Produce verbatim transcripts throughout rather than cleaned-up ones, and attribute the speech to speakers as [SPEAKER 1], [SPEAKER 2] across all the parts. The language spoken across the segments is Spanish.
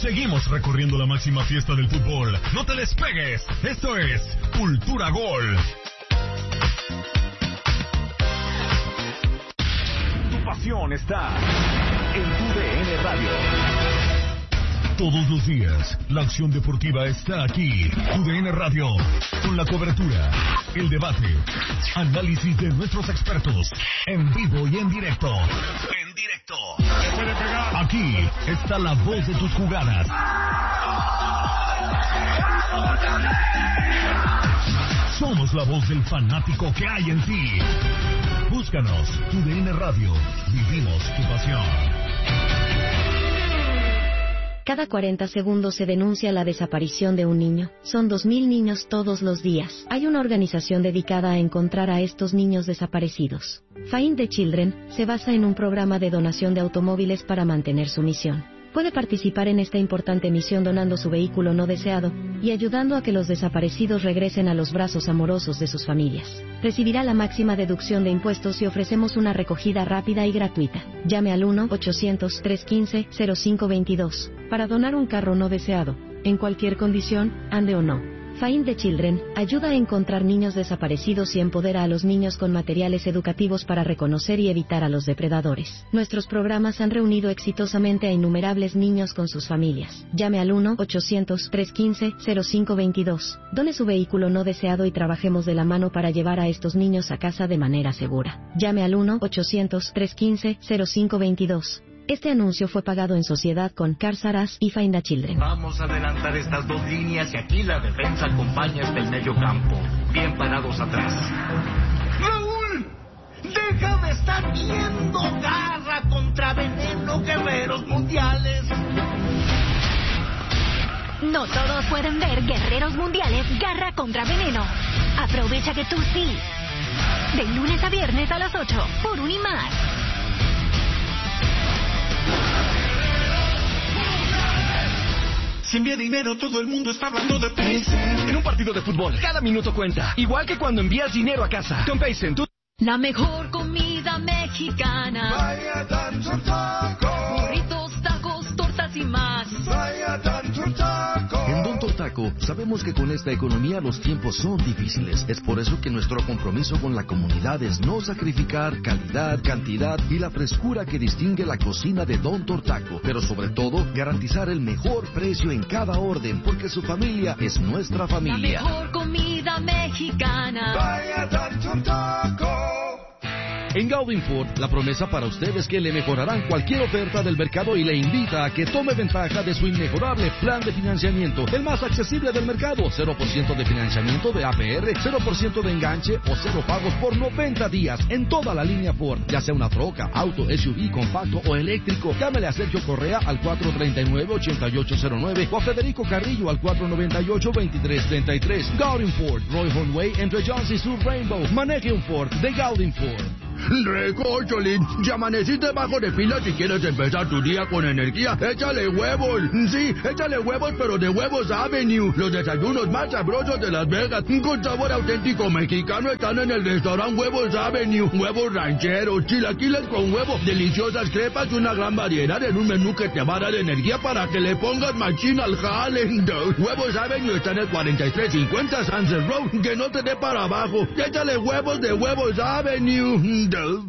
[SPEAKER 1] Seguimos recorriendo la máxima fiesta del fútbol. No te despegues. Esto es Cultura Gol. Tu pasión está en tu D N Radio. Todos los días, la acción deportiva está aquí. Tu D N Radio, con la cobertura, el debate, análisis de nuestros expertos, en vivo y en directo. En directo. Aquí está la voz de tus jugadas. Somos la voz del fanático que hay en ti. Búscanos, Tu D N Radio. Vivimos tu pasión.
[SPEAKER 2] Cada cuarenta segundos se denuncia la desaparición de un niño. Son dos mil niños todos los días. Hay una organización dedicada a encontrar a estos niños desaparecidos. Find the Children se basa en un programa de donación de automóviles para mantener su misión. Puede participar en esta importante misión donando su vehículo no deseado y ayudando a que los desaparecidos regresen a los brazos amorosos de sus familias. Recibirá la máxima deducción de impuestos y ofrecemos una recogida rápida y gratuita. Llame al uno ochocientos, trescientos quince, cero cinco veintidós para donar un carro no deseado, en cualquier condición, ande o no. Find the Children ayuda a encontrar niños desaparecidos y empodera a los niños con materiales educativos para reconocer y evitar a los depredadores. Nuestros programas han reunido exitosamente a innumerables niños con sus familias. Llame al uno ochocientos, trescientos quince, cero cinco veintidós. Done su vehículo no deseado y trabajemos de la mano para llevar a estos niños a casa de manera segura. Llame al uno ochocientos, trescientos quince, cero cinco veintidós. Este anuncio fue pagado en sociedad con Cars R Us y Find the Children.
[SPEAKER 3] Vamos a adelantar estas dos líneas y aquí la defensa acompaña hasta el medio campo. Bien parados atrás. ¡Raúl! ¡Deja de estar viendo! ¡Garra contra veneno, guerreros mundiales!
[SPEAKER 4] No todos pueden ver Guerreros Mundiales Garra contra Veneno. Aprovecha que tú sí. De lunes a viernes a las ocho por Unimás.
[SPEAKER 5] Si envía dinero, todo el mundo está hablando de Paycen.
[SPEAKER 6] En un partido de fútbol, cada minuto cuenta. Igual que cuando envías dinero a casa. Con Paycen, tú...
[SPEAKER 4] La mejor comida mexicana.
[SPEAKER 5] Vaya Tanto Taco.
[SPEAKER 4] Burritos, tacos, tortas y más.
[SPEAKER 5] Vaya Tanto Taco.
[SPEAKER 7] En Don Tortaco sabemos que con esta economía los tiempos son difíciles. Es por eso que nuestro compromiso con la comunidad es no sacrificar calidad, cantidad y la frescura que distingue la cocina de Don Tortaco. Pero sobre todo, garantizar el mejor precio en cada orden, porque su familia es nuestra familia.
[SPEAKER 4] La mejor comida mexicana.
[SPEAKER 5] Vaya Tanto Taco.
[SPEAKER 7] En Gaudin Ford, la promesa para usted es que le mejorarán cualquier oferta del mercado y le invita a que tome ventaja de su inmejorable plan de financiamiento, el más accesible del mercado. cero por ciento de financiamiento de A P R, cero por ciento de enganche o cero pagos por noventa días en toda la línea Ford, ya sea una troca, auto, S U V, compacto o eléctrico. Llámele a Sergio Correa al cuatro treinta y nueve, ochenta y ocho cero nueve o a Federico Carrillo al cuatro noventa y ocho, veintitrés treinta y tres. Gaudin Ford, Roy Hornway, entre Jones y Sur Rainbow. Maneje un Ford de Gaudin Ford.
[SPEAKER 8] Recocholín, ya amaneciste bajo de pila si quieres empezar tu día con energía. Échale huevos, sí, échale huevos, pero de Huevos Avenue. Los desayunos más sabrosos de Las Vegas, con sabor auténtico mexicano, están en el restaurante Huevos Avenue. Huevos rancheros, chilaquiles con huevo, deliciosas crepas y una gran variedad en un menú que te va a dar energía para que le pongas machín al jale. Huevos Avenue está en el cuarenta y tres cincuenta Sunset Road, que no te dé para abajo. Échale huevos de Huevos Avenue.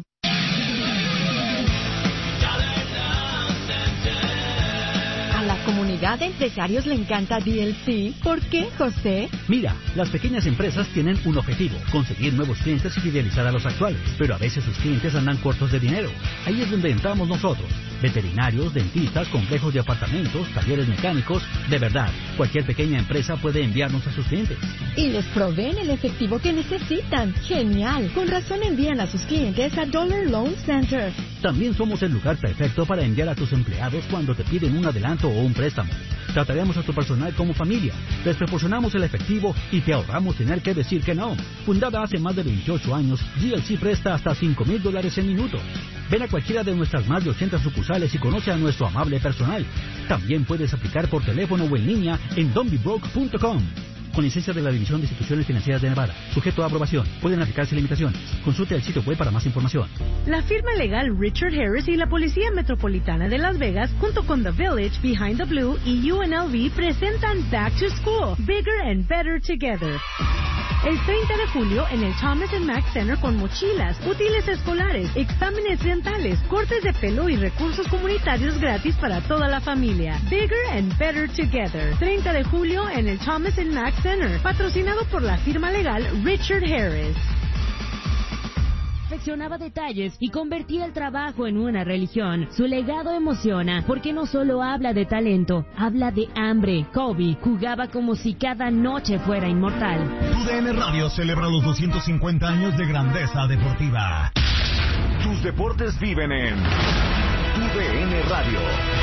[SPEAKER 9] A la comunidad de empresarios le encanta D L C. ¿Por qué, José?
[SPEAKER 10] Mira, las pequeñas empresas tienen un objetivo: conseguir nuevos clientes y fidelizar a los actuales. Pero a veces sus clientes andan cortos de dinero. Ahí es donde entramos nosotros. Veterinarios, dentistas, complejos de apartamentos, talleres mecánicos. De verdad, cualquier pequeña empresa puede enviarnos a sus clientes.
[SPEAKER 9] Y les proveen el efectivo que necesitan. ¡Genial! Con razón envían a sus clientes a Dollar Loan Center.
[SPEAKER 10] También somos el lugar perfecto para enviar a tus empleados cuando te piden un adelanto o un préstamo. Trataremos a tu personal como familia. Les proporcionamos el efectivo y te ahorramos tener que decir que no. Fundada hace más de veintiocho años, D L C presta hasta cinco mil dólares en minutos. Ven a cualquiera de nuestras más de ochenta sucursales y conoce a nuestro amable personal. También puedes aplicar por teléfono o en línea en don't be broke punto com. con licencia de la División de Instituciones Financieras de Nevada. Sujeto a aprobación. Pueden aplicarse limitaciones. Consulte el sitio web para más información.
[SPEAKER 11] La firma legal Richard Harris y la Policía Metropolitana de Las Vegas, junto con The Village, Behind the Blue y U N L V, presentan Back to School, Bigger and Better Together. El treinta de julio en el Thomas and Mack Center con mochilas, útiles escolares, exámenes dentales, cortes de pelo y recursos comunitarios gratis para toda la familia. Bigger and Better Together. treinta de julio en el Thomas and Mack Center, patrocinado por la firma legal Richard Harris.
[SPEAKER 12] Perfeccionaba detalles y convertía el trabajo en una religión. Su legado emociona porque no solo habla de talento, habla de hambre. Kobe jugaba como si cada noche fuera inmortal.
[SPEAKER 1] Tu D N Radio celebra los doscientos cincuenta años de grandeza deportiva. Tus deportes viven en Tu D N Radio.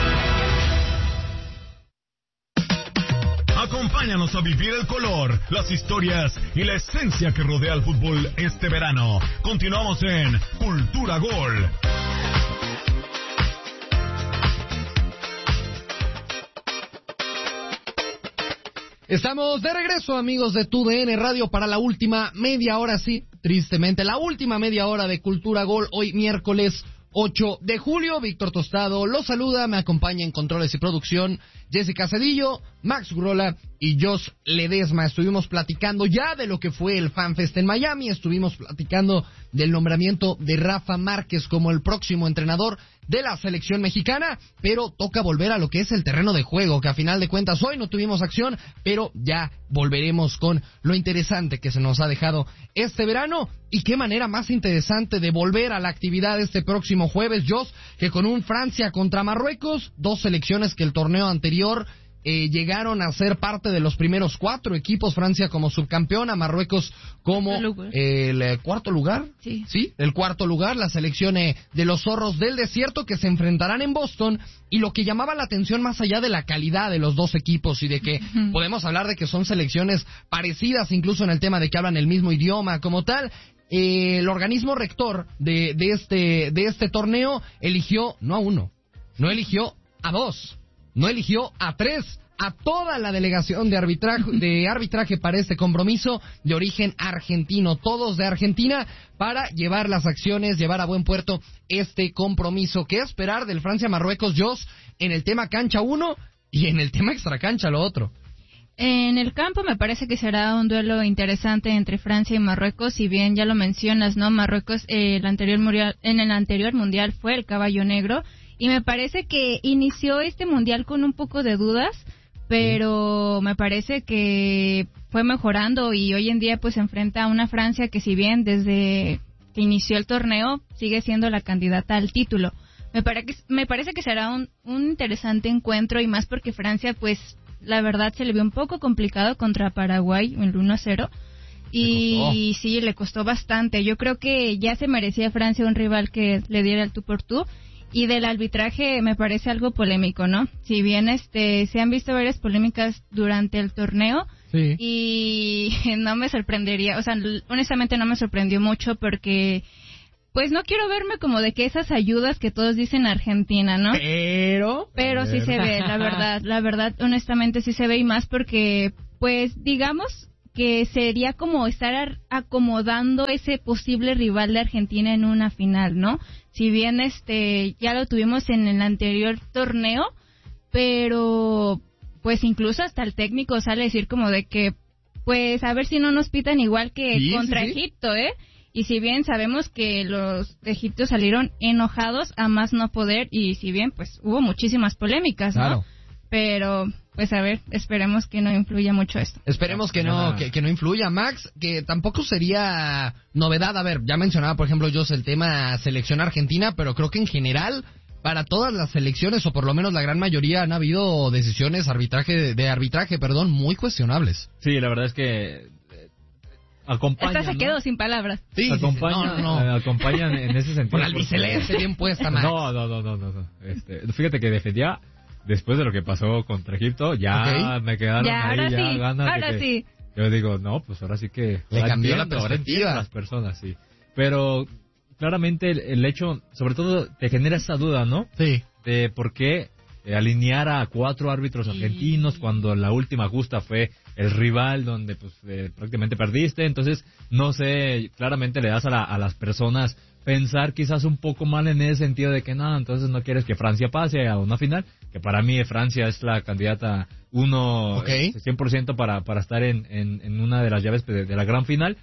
[SPEAKER 1] Acompáñanos a vivir el color, las historias y la esencia que rodea al fútbol este verano. Continuamos en Cultura Gol.
[SPEAKER 13] Estamos de regreso, amigos de Tu D N Radio, para la última media hora, sí, tristemente, la última media hora de Cultura Gol, hoy miércoles ocho de julio. Víctor Tostado los saluda, me acompaña en controles y producción Jessica Cedillo, Max Grola y Josh Ledesma. Estuvimos platicando ya de lo que fue el FanFest en Miami, estuvimos platicando del nombramiento de Rafa Márquez como el próximo entrenador de la selección mexicana, pero toca volver a lo que es el terreno de juego, que a final de cuentas hoy no tuvimos acción, pero ya volveremos con lo interesante que se nos ha dejado este verano, y qué manera más interesante de volver a la actividad este próximo jueves, Josh, que con un Francia contra Marruecos, dos selecciones que el torneo anterior Eh, llegaron a ser parte de los primeros cuatro equipos, Francia como subcampeona, Marruecos como eh, el eh, cuarto lugar,
[SPEAKER 14] sí.
[SPEAKER 13] sí, el cuarto lugar, la selección eh, de los zorros del desierto que se enfrentarán en Boston, y lo que llamaba la atención más allá de la calidad de los dos equipos y de que uh-huh. podemos hablar de que son selecciones parecidas incluso en el tema de que hablan el mismo idioma como tal, eh, el organismo rector de, de este de este torneo eligió no a uno, no eligió a dos, no eligió a tres, a toda la delegación de arbitraje, de arbitraje para este compromiso de origen argentino, todos de Argentina, para llevar las acciones, llevar a buen puerto este compromiso. ¿Qué esperar del Francia-Marruecos, Josh, en el tema cancha uno y en el tema extracancha lo otro?
[SPEAKER 14] En el campo me parece que será un duelo interesante entre Francia y Marruecos, si bien ya lo mencionas, ¿no? Marruecos eh, el anterior mundial, en el anterior mundial fue el caballo negro, y me parece que inició este mundial con un poco de dudas, pero me parece que fue mejorando y hoy en día pues se enfrenta a una Francia que, si bien desde que inició el torneo sigue siendo la candidata al título. Me, pare que, me parece que será un, un interesante encuentro, y más porque Francia pues la verdad se le vio un poco complicado contra Paraguay en el uno a cero. Y sí, le costó bastante. Yo creo que ya se merecía Francia un rival que le diera el tú por tú. Y del arbitraje me parece algo polémico, ¿no? Si bien este se han visto varias polémicas durante el torneo, sí. Y no me sorprendería, o sea, honestamente no me sorprendió mucho porque, pues no quiero verme como de que esas ayudas que todos dicen Argentina, ¿no?
[SPEAKER 13] Pero...
[SPEAKER 14] Pero sí se ve, la verdad, la verdad, honestamente sí se ve, y más porque, pues, digamos que sería como estar acomodando ese posible rival de Argentina en una final, ¿no? Si bien este ya lo tuvimos en el anterior torneo, pero pues incluso hasta el técnico sale a decir como de que pues a ver si no nos pitan igual que sí, contra sí, sí. Egipto, ¿eh? Y si bien sabemos que los egipcios salieron enojados a más no poder, y si bien pues hubo muchísimas polémicas, ¿no? Claro. Pero pues a ver, esperemos que no influya mucho esto.
[SPEAKER 13] Esperemos que no, que, que no influya, Max, que tampoco sería novedad. A ver, ya mencionaba, por ejemplo, yo el tema selección argentina, pero creo que en general, para todas las selecciones, o por lo menos la gran mayoría, han habido decisiones arbitraje de arbitraje, perdón, muy cuestionables.
[SPEAKER 15] Sí, la verdad es que acompañan.
[SPEAKER 14] Esta se quedó, ¿no? Sin palabras.
[SPEAKER 15] Sí, acompañan, no, no, no. acompañan en ese sentido.
[SPEAKER 13] Con la albiceleste bien puesta, Max.
[SPEAKER 15] No, no, no, no, no. Este, fíjate que defendía. Después de lo que pasó contra Egipto, ya okay. me quedaron
[SPEAKER 14] ya,
[SPEAKER 15] ahí
[SPEAKER 14] ahora
[SPEAKER 15] ya
[SPEAKER 14] sí,
[SPEAKER 15] ganas
[SPEAKER 14] ahora
[SPEAKER 15] de que,
[SPEAKER 14] sí.
[SPEAKER 15] Yo digo, no, pues ahora sí que...
[SPEAKER 13] Le cambió
[SPEAKER 15] entiendo,
[SPEAKER 13] la perspectiva.
[SPEAKER 15] Las personas, sí. Pero claramente el, el hecho, sobre todo, te genera esa duda, ¿no?
[SPEAKER 13] Sí.
[SPEAKER 15] De por qué eh, alinear a cuatro árbitros argentinos cuando la última justa fue el rival donde pues eh, prácticamente perdiste. Entonces, no sé, claramente le das a, la, a las personas pensar quizás un poco mal en ese sentido de que no, entonces no quieres que Francia pase a una final, que para mí Francia es la candidata uno, okay. cien por ciento para, para estar en, en, en una de las llaves de, de la gran final.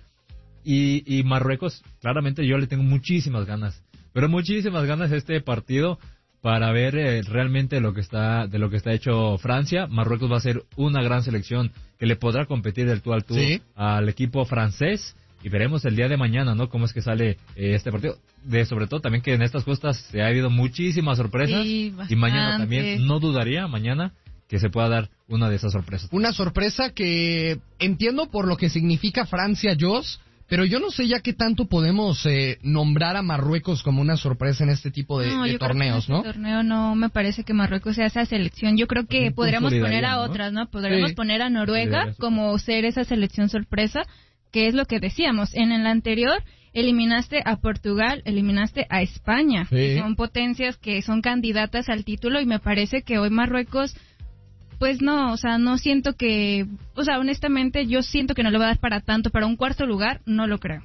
[SPEAKER 15] Y, y Marruecos, claramente yo le tengo muchísimas ganas, pero muchísimas ganas a este partido para ver eh, realmente lo que está de lo que está hecho Francia. Marruecos va a ser una gran selección que le podrá competir del tú al tú ¿Sí? al equipo francés. Y veremos el día de mañana, ¿no? Cómo es que sale eh, este partido. De sobre todo también que en estas costas se ha habido muchísimas sorpresas.
[SPEAKER 14] Sí,
[SPEAKER 15] y mañana también, no dudaría mañana que se pueda dar una de esas sorpresas.
[SPEAKER 13] Una sorpresa que entiendo por lo que significa Francia, Jos, pero yo no sé ya qué tanto podemos eh, nombrar a Marruecos como una sorpresa en este tipo de,
[SPEAKER 14] no,
[SPEAKER 13] de
[SPEAKER 14] yo
[SPEAKER 13] torneos,
[SPEAKER 14] creo que en
[SPEAKER 13] ¿no?
[SPEAKER 14] Este torneo no me parece que Marruecos sea esa selección. Yo creo que podríamos poner a ¿no? otras, ¿no? Podríamos sí. poner a Noruega como ser esa selección sorpresa, que es lo que decíamos. En el anterior eliminaste a Portugal, eliminaste a España, sí. que son potencias que son candidatas al título, y me parece que hoy Marruecos, pues no, o sea, no siento que, o sea, honestamente yo siento que no le va a dar para tanto, para un cuarto lugar, no lo creo.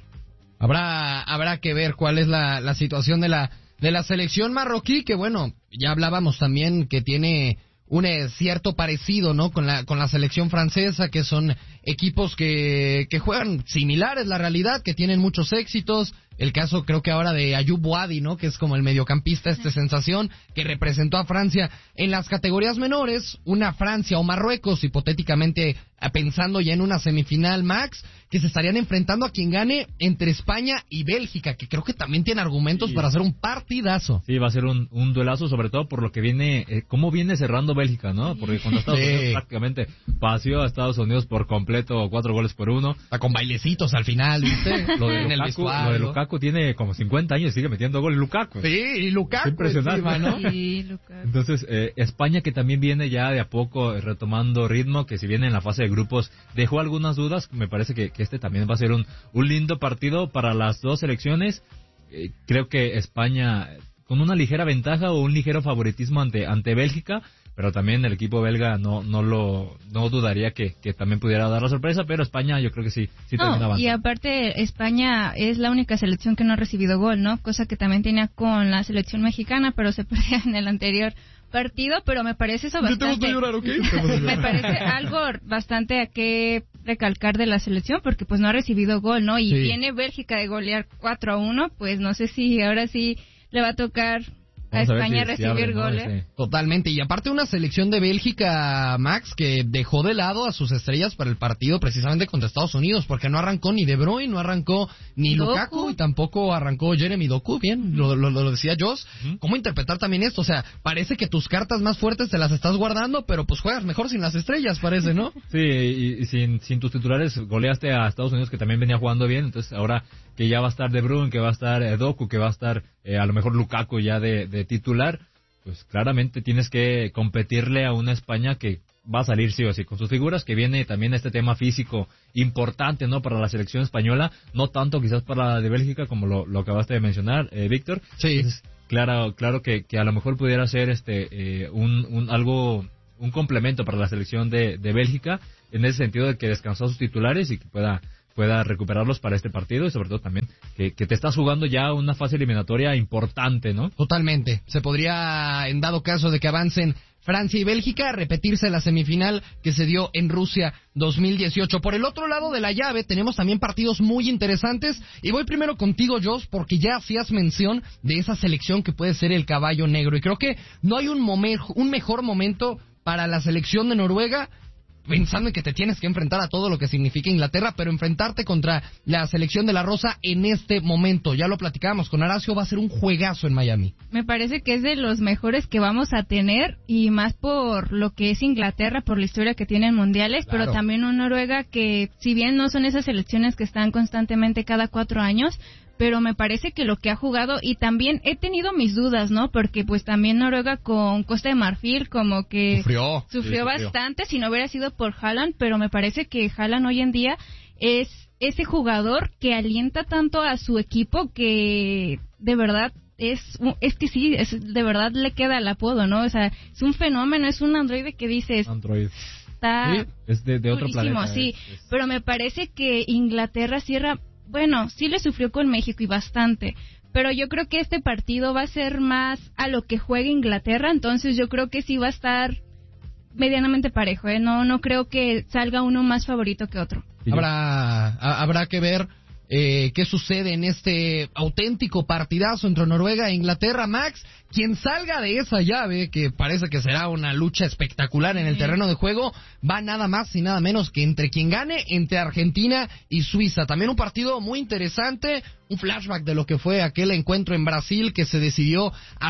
[SPEAKER 13] Habrá habrá que ver cuál es la, la situación de la de la selección marroquí, que bueno, ya hablábamos también que tiene un eh, cierto parecido, ¿no? Con la con la selección francesa, que son equipos que que juegan similares, la realidad, que tienen muchos éxitos. El caso creo que ahora de Ayoub Wadi, ¿no? Que es como el mediocampista, este sensación, que representó a Francia en las categorías menores, una Francia o Marruecos, hipotéticamente pensando ya en una semifinal, Max, que se estarían enfrentando a quien gane entre España y Bélgica, que creo que también tiene argumentos sí. para hacer un partidazo.
[SPEAKER 15] Sí, va a ser un, un duelazo, sobre todo por lo que viene, eh, cómo viene cerrando Bélgica, ¿no? Porque cuando Estados sí. Unidos prácticamente paseó a Estados Unidos por completo, cuatro goles por uno.
[SPEAKER 13] Está con bailecitos al final, ¿viste?
[SPEAKER 15] Lo de, en Lukaku, el lo de Lukaku tiene como cincuenta años y sigue metiendo goles. Lukaku.
[SPEAKER 13] Sí, y Lukaku.
[SPEAKER 15] Es impresionante,
[SPEAKER 13] encima, ¿no?
[SPEAKER 14] Sí, Lukaku.
[SPEAKER 15] Entonces, eh, España, que también viene ya de a poco retomando ritmo, que si viene en la fase de grupos dejó algunas dudas, me parece que, que este también va a ser un, un lindo partido para las dos selecciones. Eh, creo que España con una ligera ventaja o un ligero favoritismo ante ante Bélgica, pero también el equipo belga no no lo no dudaría que, que también pudiera dar la sorpresa, pero España yo creo que sí, sí
[SPEAKER 14] no,
[SPEAKER 15] termina avanzando.
[SPEAKER 14] Y aparte España es la única selección que no ha recibido gol, ¿no? Cosa que también tenía con la selección mexicana, pero se perdía en el anterior partido, pero me parece eso bastante...
[SPEAKER 13] Llorar, ¿okay?
[SPEAKER 14] Me parece algo bastante a qué recalcar de la selección, porque pues no ha recibido gol, ¿no? Y sí. viene Bélgica de golear cuatro a uno, pues no sé si ahora sí le va a tocar a
[SPEAKER 15] Vamos
[SPEAKER 14] España
[SPEAKER 15] a ver si,
[SPEAKER 14] recibir
[SPEAKER 15] si abre,
[SPEAKER 14] goles.
[SPEAKER 15] ¿no? Sí.
[SPEAKER 13] Totalmente, y aparte una selección de Bélgica, Max, que dejó de lado a sus estrellas para el partido precisamente contra Estados Unidos, porque no arrancó ni De Bruyne, no arrancó ni Doku. Lukaku, y tampoco arrancó Jeremy Doku, bien, lo, lo, lo decía Jos. Uh-huh. ¿Cómo interpretar también esto? O sea, parece que tus cartas más fuertes te las estás guardando, pero pues juegas mejor sin las estrellas, parece, ¿no?
[SPEAKER 15] Sí, y, y sin, sin tus titulares goleaste a Estados Unidos, que también venía jugando bien, entonces ahora que ya va a estar De Bruyne, que va a estar eh, Doku, que va a estar eh, a lo mejor Lukaku ya de, de titular, pues claramente tienes que competirle a una España que va a salir sí o sí con sus figuras, que viene también este tema físico importante, ¿no? Para la selección española, no tanto quizás para la de Bélgica como lo, lo acabaste de mencionar, eh, Víctor.
[SPEAKER 13] Sí.
[SPEAKER 15] Entonces, claro, claro que, que a lo mejor pudiera ser este eh, un, un algo un complemento para la selección de, de Bélgica, en ese sentido de que descansó a sus titulares y que pueda pueda recuperarlos para este partido, y sobre todo también que, que te estás jugando ya una fase eliminatoria importante, ¿no?
[SPEAKER 13] Totalmente. Se podría, en dado caso de que avancen Francia y Bélgica, repetirse la semifinal que se dio en Rusia dos mil dieciocho. Por el otro lado de la llave tenemos también partidos muy interesantes, y voy primero contigo, Jos, porque ya hacías mención de esa selección que puede ser el caballo negro, y creo que no hay un, momen- un mejor momento para la selección de Noruega, pensando en que te tienes que enfrentar a todo lo que significa Inglaterra, pero enfrentarte contra la selección de la Rosa en este momento. Ya lo platicábamos con Horacio, va a ser un juegazo en Miami.
[SPEAKER 14] Me parece que es de los mejores que vamos a tener, y más por lo que es Inglaterra, por la historia que tienen mundiales, claro. Pero también un Noruega que, si bien no son esas selecciones que están constantemente cada cuatro años, pero me parece que lo que ha jugado, y también he tenido mis dudas, ¿no? Porque pues también Noruega con Costa de Marfil como que
[SPEAKER 13] sufrió,
[SPEAKER 14] sufrió
[SPEAKER 13] sí,
[SPEAKER 14] bastante sufrió. Si no hubiera sido por Haaland, pero me parece que Haaland hoy en día es ese jugador que alienta tanto a su equipo que de verdad es, es que sí, es, de verdad le queda el apodo, ¿no? O sea, es un fenómeno, es un androide que dices...
[SPEAKER 15] Android.
[SPEAKER 14] Está
[SPEAKER 15] sí, es de, de otro
[SPEAKER 14] durísimo,
[SPEAKER 15] planeta.
[SPEAKER 14] sí,
[SPEAKER 15] es, es...
[SPEAKER 14] pero me parece que Inglaterra cierra... Bueno, sí le sufrió con México y bastante, pero yo creo que este partido va a ser más a lo que juega Inglaterra, entonces yo creo que sí va a estar medianamente parejo, ¿eh? No, no creo que salga uno más favorito que otro.
[SPEAKER 13] Habrá, a, habrá que ver eh, qué sucede en este auténtico partidazo entre Noruega e Inglaterra. Max, quien salga de esa llave, que parece que será una lucha espectacular en el terreno de juego, va nada más y nada menos que entre quien gane, entre Argentina y Suiza. También un partido muy interesante, un flashback de lo que fue aquel encuentro en Brasil que se decidió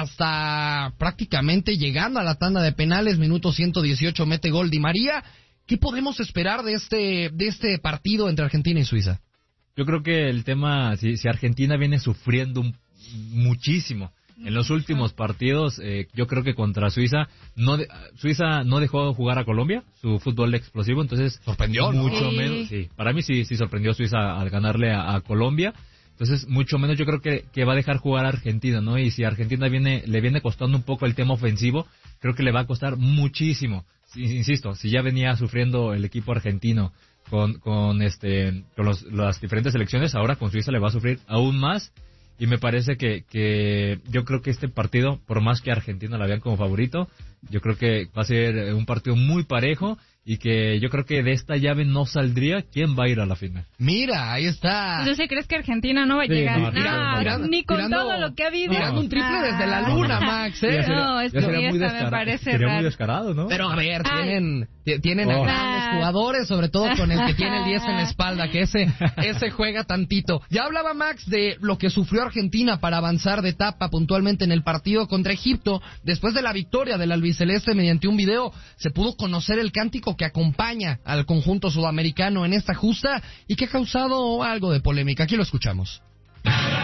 [SPEAKER 13] hasta prácticamente llegando a la tanda de penales, minuto ciento dieciocho, mete gol Di María. ¿Qué podemos esperar de este, de este partido entre Argentina y Suiza?
[SPEAKER 15] Yo creo que el tema, si, si Argentina viene sufriendo un, muchísimo en los últimos partidos, eh, yo creo que contra Suiza, no de, Suiza no dejó jugar a Colombia, su fútbol explosivo, entonces
[SPEAKER 13] sorprendió, ¿no?
[SPEAKER 15] Mucho
[SPEAKER 13] sí.
[SPEAKER 15] menos, sí, para mí sí, sí sorprendió Suiza al ganarle a, a Colombia, entonces mucho menos yo creo que, que va a dejar jugar a Argentina, ¿no? Y si a Argentina viene, le viene costando un poco el tema ofensivo, creo que le va a costar muchísimo. Insisto, si ya venía sufriendo el equipo argentino con con este con los, las diferentes selecciones, ahora con Suiza le va a sufrir aún más, y me parece que que yo creo que este partido, por más que Argentina la vean como favorito, yo creo que va a ser un partido muy parejo, y que yo creo que de esta llave no saldría quién va a ir a la final.
[SPEAKER 13] Mira, ahí está.
[SPEAKER 14] ¿Tú sí crees que Argentina no va a
[SPEAKER 15] sí,
[SPEAKER 14] llegar?
[SPEAKER 15] No,
[SPEAKER 14] no,
[SPEAKER 15] tirando,
[SPEAKER 14] ni con
[SPEAKER 13] tirando,
[SPEAKER 14] todo lo que ha habido.
[SPEAKER 13] Tirando un triple ah. desde la luna, Max, ¿eh?
[SPEAKER 14] Sería, no, esto ya
[SPEAKER 15] sería muy
[SPEAKER 14] me parece
[SPEAKER 15] sería
[SPEAKER 14] raro.
[SPEAKER 15] muy descarado, ¿no?
[SPEAKER 13] Pero a ver,
[SPEAKER 14] Ay.
[SPEAKER 13] tienen tienen oh. a grandes jugadores, sobre todo con el que tiene el diez en la espalda, que ese ese juega tantito. Ya hablaba Max de lo que sufrió Argentina para avanzar de etapa puntualmente en el partido contra Egipto. Después de la victoria del albiceleste, mediante un video se pudo conocer el cántico que acompaña al conjunto sudamericano en esta justa y que ha causado algo de polémica. Aquí lo escuchamos.